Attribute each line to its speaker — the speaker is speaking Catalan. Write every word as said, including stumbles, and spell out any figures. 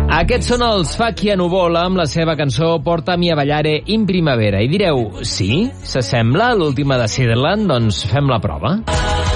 Speaker 1: Aquests són els Facchia Nuvola amb la seva cançó Portami a ballare in primavera. I direu, sí? S'assembla a l'última de Sutherland? Doncs fem la prova.